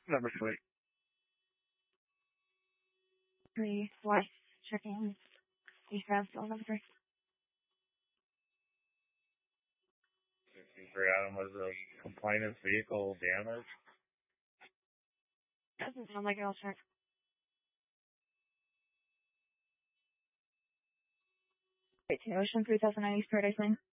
Number 3. 3, twice, checking. You have phone number. For Adam, was a complainant's vehicle damaged? Doesn't sound like it. I'll check. Wait, Ocean 3090 Paradise Lane.